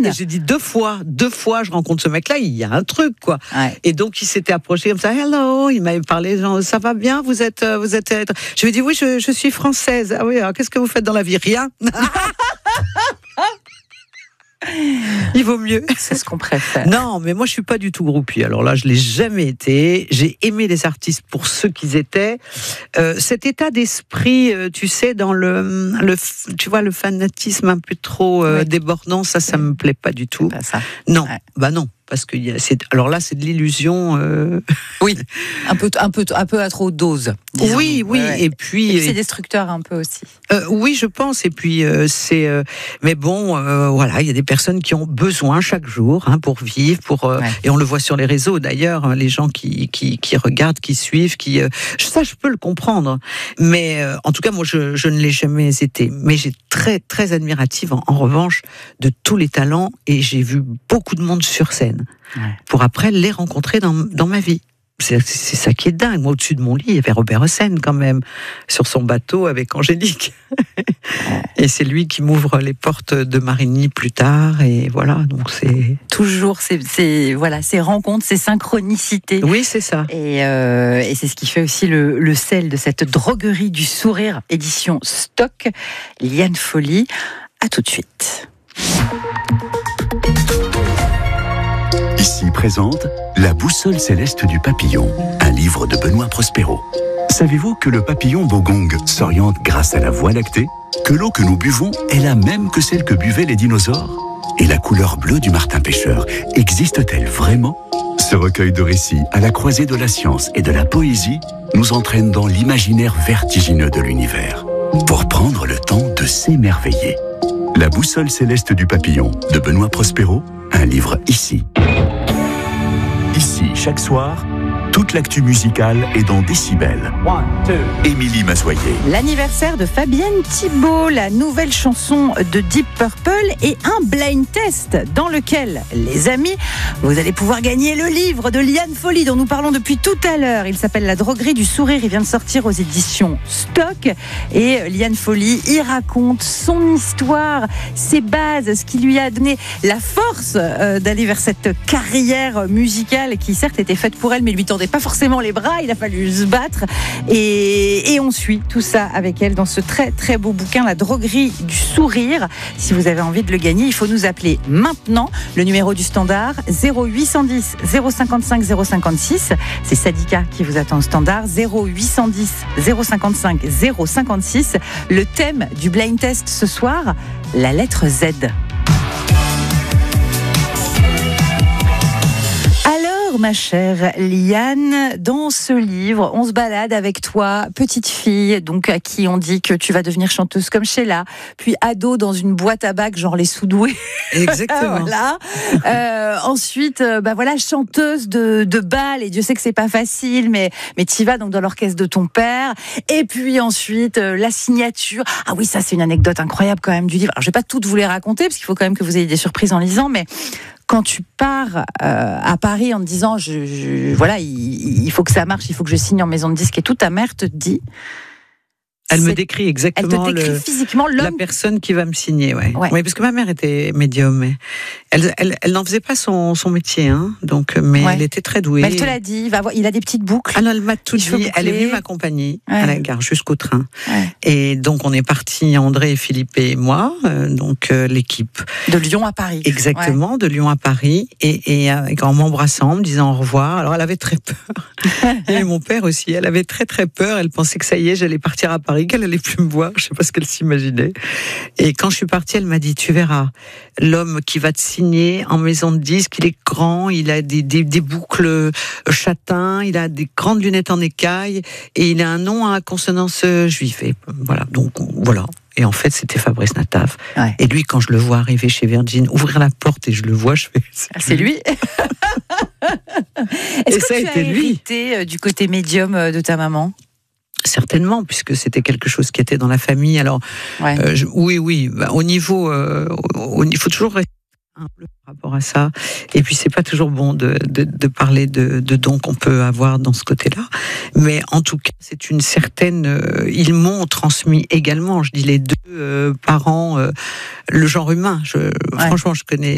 Et j'ai dit deux fois, je rencontre ce mec-là, il y a un truc, quoi. Ouais. Et donc, il s'était approché comme ça, hello, il m'avait parlé, genre, ça va bien, vous êtes. Je lui ai dit, oui, je suis française. Ah oui, alors qu'est-ce que vous faites dans la vie? Rien. Il vaut mieux. C'est ce qu'on préfère. Non, mais moi je suis pas du tout groupie. Alors là, je l'ai jamais été. J'ai aimé les artistes pour ce qu'ils étaient. Cet état d'esprit, tu sais, dans tu vois, le fanatisme un peu trop débordant, ça me plaît pas du tout. Pas ça. Non, Ouais. bah non. Parce que alors là, c'est de l'illusion. Oui, un peu à trop dose. Disons. Oui. Ouais. Et puis c'est destructeur un peu aussi. oui, je pense. Et puis mais bon, voilà, il y a des personnes qui ont besoin chaque jour pour vivre, et on le voit sur les réseaux d'ailleurs, les gens qui regardent, qui suivent, ça, je peux le comprendre. Mais en tout cas, moi, je ne l'ai jamais été. Mais j'ai très très admirative en revanche de tous les talents, et j'ai vu beaucoup de monde sur scène. Ouais. Pour après les rencontrer dans ma vie. C'est ça qui est dingue. Moi, au-dessus de mon lit, il y avait Robert Hossein quand même, sur son bateau avec Angélique. Et c'est lui qui m'ouvre les portes de Marigny plus tard. Et voilà, donc c'est... Toujours ces rencontres, ces synchronicités. Oui, c'est ça. Et c'est ce qui fait aussi le sel de cette droguerie du sourire, édition Stock, Liane Folly. À tout de suite. Ici présente La boussole céleste du papillon, un livre de Benoît Prospero. Savez-vous que le papillon bogong s'oriente grâce à la Voie lactée? Que l'eau que nous buvons est la même que celle que buvaient les dinosaures? Et la couleur bleue du martin pêcheur existe-t-elle vraiment? Ce recueil de récits à la croisée de la science et de la poésie nous entraîne dans l'imaginaire vertigineux de l'univers, pour prendre le temps de s'émerveiller. La boussole céleste du papillon de Benoît Prospero, un livre ici. Ici, chaque soir, toute l'actu musicale est dans Décibel. Émilie Mazoyer. L'anniversaire de Fabienne Thibault, la nouvelle chanson de Deep Purple et un blind test dans lequel, les amis, vous allez pouvoir gagner le livre de Liane Folly dont nous parlons depuis tout à l'heure. Il s'appelle La droguerie du sourire, il vient de sortir aux éditions Stock. Et Liane Folly y raconte son histoire, ses bases, ce qui lui a donné la force d'aller vers cette carrière musicale qui certes était faite pour elle mais lui tendait pas forcément les bras, il a fallu se battre et on suit tout ça avec elle dans ce très très beau bouquin La droguerie du sourire. Si vous avez envie de le gagner, il faut nous appeler maintenant. Le numéro du standard 0810 055 056. C'est Sadika qui vous attend au standard 0810 055 056. Le thème du blind test ce soir, la lettre Z. Ma chère Liane, dans ce livre, on se balade avec toi, petite fille, donc à qui on dit que tu vas devenir chanteuse comme Sheila, puis ado dans une boîte à bac, genre les Sous-doués. Exactement. Voilà. Ensuite, chanteuse de bal, et Dieu sait que c'est pas facile, mais t'y vas donc dans l'orchestre de ton père. Et puis ensuite, la signature. Ah oui, ça c'est une anecdote incroyable quand même du livre. Alors je vais pas toutes vous les raconter parce qu'il faut quand même que vous ayez des surprises en lisant, mais quand tu pars à Paris en te disant il faut que ça marche, il faut que je signe en maison de disque et tout, ta mère te dit... Elle me décrit exactement physiquement la personne qui va me signer. Ouais. Ouais. Oui, parce que ma mère était médium. Mais elle n'en faisait pas son métier, mais elle était très douée. Mais elle te l'a dit, il a des petites boucles. Ah non, elle m'a tout dit. Elle est venue m'accompagner à la gare jusqu'au train. Ouais. Et donc on est partis, André, Philippe et moi, l'équipe. De Lyon à Paris. Exactement, de Lyon à Paris. Et en m'embrassant, en me disant au revoir. Alors elle avait très peur. Et mon père aussi, elle avait très très peur. Elle pensait que ça y est, j'allais partir à Paris, qu'elle allait plus me voir, je sais pas ce qu'elle s'imaginait. Et quand je suis partie, elle m'a dit, tu verras, l'homme qui va te signer en maison de disque, il est grand, il a des boucles châtains, il a des grandes lunettes en écaille, et il a un nom à consonance juive. Et voilà, donc voilà. Et en fait, c'était Fabrice Nataf. Ouais. Et lui, quand je le vois arriver chez Virgin, ouvrir la porte et je le vois, je fais... C'est lui. Est-ce que ça tu as hérité du côté médium de ta maman ? Certainement, puisque c'était quelque chose qui était dans la famille. Alors, oui. Au niveau, il faut toujours rester humble par rapport à ça. Et puis, c'est pas toujours bon de parler de dons qu'on peut avoir dans ce côté-là. Mais en tout cas, c'est une certaine. Ils m'ont transmis également. Je dis les deux parents, le genre humain. Franchement, je connais